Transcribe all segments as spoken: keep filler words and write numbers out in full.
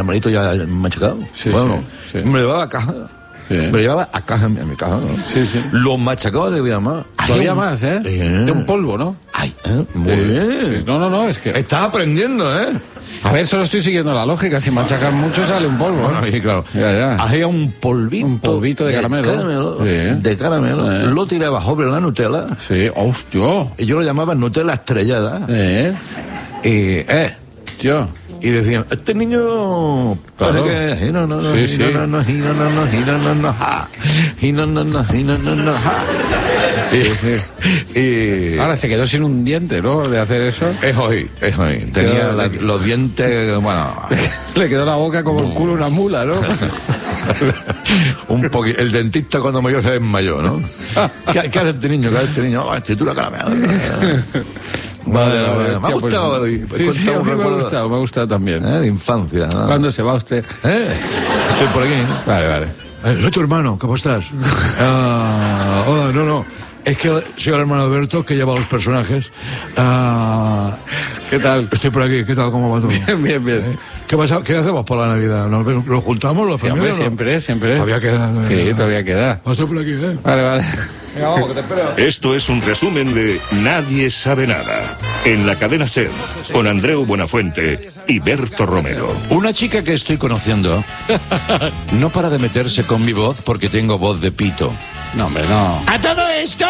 normalito ya machacado. Sí, bueno, sí, sí. me lo llevaba a caja. Sí. Me lo llevaba a caja, a mi caja, ¿no? Sí, sí. Lo machacaba de vida más. Todavía más, ¿eh? eh. De un polvo, ¿no? Ay, eh, muy sí. bien. No, no, no, es que... Estás aprendiendo, ¿eh? A ver, solo estoy siguiendo la lógica. Si machacan mucho sale un polvo. Bueno, sí, claro. Ya, ya. Hacía un polvito. Un polvito de, de caramelo. caramelo sí. De caramelo. Sí. Lo tiraba sobre la Nutella. Sí, hostia. Y yo lo llamaba Nutella estrellada. Eh. Y, eh. Yo. Y decían, este niño claro. parece que no no no sí, sí. no no no no no no no no no ja no no no no no no ja. Y ahora se quedó sin un diente, ¿no? De hacer eso. Es hoy, es hoy. Tenía la, los dientes, bueno. Le quedó la boca como el culo una mula, ¿no? Un poquito. El dentista cuando mayor se desmayó, ¿no? ¿Qué, qué hace este niño? ¿Qué hace este niño? Oh, escritura caramelo. Vale, vale, vale. Me ha gustado hoy. Sí, sí, a mí me ha gustado, me ha gustado también. ¿Eh? De infancia, ¿no? ¿Cuándo se va usted? ¿Eh? Estoy por aquí, ¿no? Vale, vale. Eh, soy tu hermano, ¿cómo estás? Ah, hola, no, no. Es que soy el hermano de Alberto, que lleva los personajes. Ah, ¿Qué tal? Estoy por aquí, ¿qué tal? ¿Cómo va todo? Bien, bien, bien. ¿Qué pasa? ¿Qué hacemos por la Navidad? ¿Nos, nos juntamos los sí, familias? Hombre, siempre, ¿no? siempre. Todavía queda. Sí, eh, todavía queda. Estoy por aquí, ¿eh? Vale, vale. Venga, vamos, que te espero. Esto es un resumen de Nadie sabe nada, en la cadena SER, con Andreu Buenafuente y Berto Romero. Una chica que estoy conociendo no para de meterse con mi voz porque tengo voz de pito. No, hombre, no. ¡A todo esto!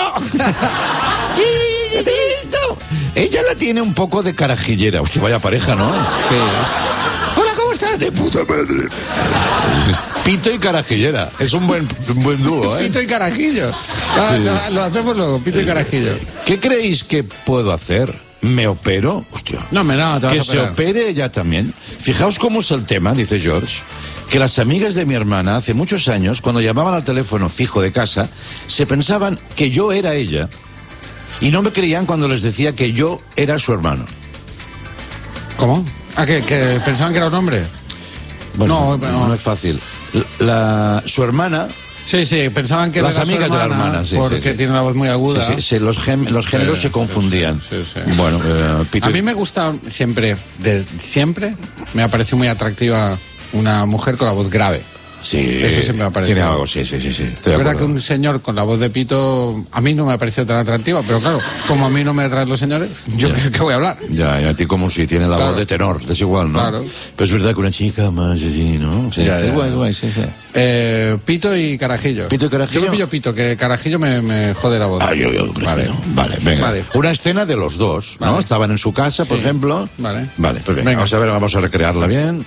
¿Y esto? Ella la tiene un poco de carajillera. Hostia, vaya pareja, ¿no? Sí. Hola, ¿cómo estás? De puta madre. Pito y carajillera. Es un buen, un buen dúo, ¿eh? Pito y carajillo. Ah, sí. lo, lo hacemos luego, pito y carajillo. ¿Qué creéis que puedo hacer? ¿Me opero? Hostia. No, me no, te vas que a se opere ella también. Fijaos cómo es el tema, dice George, que las amigas de mi hermana hace muchos años, cuando llamaban al teléfono fijo de casa, se pensaban que yo era ella y no me creían cuando les decía que yo era su hermano. ¿Cómo? ¿Ah, que, que pensaban que era un hombre? Bueno, no, no, no es fácil. La, su hermana... Sí, sí, pensaban que las era amigas su hermana, de la hermana, sí, porque sí, sí. tiene una voz muy aguda. Sí, sí, sí, los, gem, los géneros sí, se confundían. Sí, sí, sí. Bueno, eh, Peter... A mí me gusta siempre, de siempre, me ha parecido muy atractiva una mujer con la voz grave. Sí, eso siempre me ha parecido. Tiene algo, sí, sí, sí. sí es verdad que un señor con la voz de pito a mí no me ha parecido tan atractiva, pero claro, como a mí no me atraen los señores, yo ya. creo que voy a hablar. Ya, y a ti como si tiene la claro. voz de tenor, es igual, ¿no? Claro. Pero es verdad que una chica más así, ¿no? Sí, ya, ya. Guay, guay, sí, sí. Eh, pito y carajillo. Pito y carajillo. Yo me pillo pito, que carajillo me, me jode la voz. Ah, yo, yo, vale, vale, venga. Vale. Una escena de los dos, ¿no? Vale. Estaban en su casa, por sí. ejemplo. Vale. Vale, pues venga, venga. Vamos a ver, vamos a recrearla bien.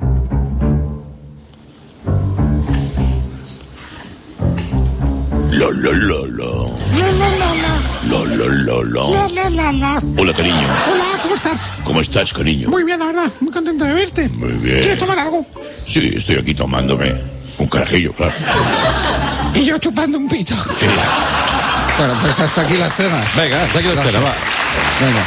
Lo, lo, lo, lo. La, la, la, la. Lo, lo, lo, lo. La, la, la, la. Hola, cariño. Hola, ¿cómo estás? ¿Cómo estás, cariño? Muy bien, la verdad. Muy contento de verte. Muy bien. ¿Quieres tomar algo? Sí, estoy aquí tomándome un carajillo, claro. Y yo chupando un pito. Sí. Bueno, pues hasta aquí la escena. Venga, hasta aquí la escena, va. Venga.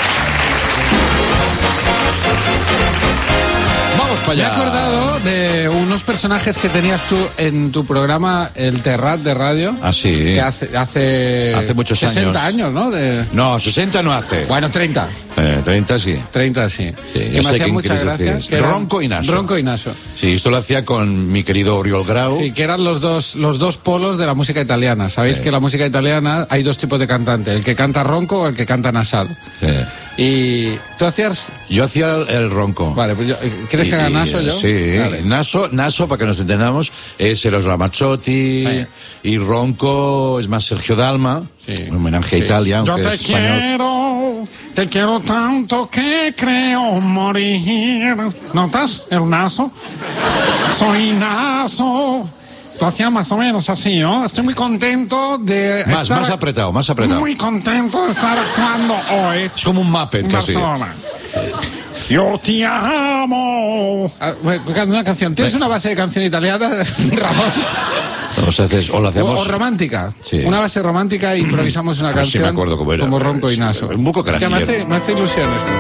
Me he acordado de unos personajes que tenías tú en tu programa El Terrat de radio. Ah, sí. Que hace hace, hace muchos sesenta años. años, ¿no? De... No, sesenta no hace. Bueno, treinta. Eh, treinta sí. treinta sí. sí que me hacían muchas gracias. Que Ronco y Naso. Ronco y Naso. Sí, esto lo hacía con mi querido Oriol Grau. Sí, que eran los dos, los dos polos de la música italiana. Sabéis sí. que la música italiana hay dos tipos de cantante, el que canta ronco o el que canta nasal. Sí. Y tú hacías... Yo hacía el, el ronco. Vale, pues yo, ¿quieres y, que haga Naso yo? Sí, vale. Naso, Naso, para que nos entendamos, es Eros Ramazzotti, sí. y ronco es más Sergio Dalma, sí. un homenaje sí. a Italia, aunque yo te es español. quiero, te quiero tanto que creo morir. ¿Notas el Naso? Soy Naso. Lo hacía más o menos así, ¿no? Estoy muy contento de Más, estar... más apretado, más apretado. Muy contento de estar actuando hoy. Es como un Muppet, en casi. Barcelona. Yo te amo. Ah, una canción. ¿Tienes sí. una base de canción italiana, Ramón? O, sea, haces, o la hacemos... O, o romántica. Sí. Una base romántica e improvisamos una canción. Sí, me acuerdo cómo era. Como Ronco y Naso. Un poco carajillero. Me hace, me hace ilusión esto.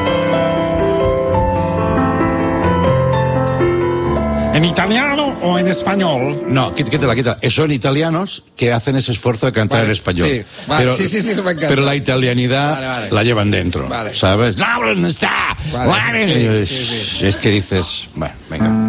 ¿En italiano o en español? No, quítala, quítala. Son italianos que hacen ese esfuerzo de cantar vale, en español. Sí, vale, pero, sí, sí, sí, me encanta. Pero la italianidad vale, vale. la llevan dentro, vale. ¿sabes? ¡No, no está! Vale. Vale. Sí, sí, sí. Es que dices... Bueno, venga.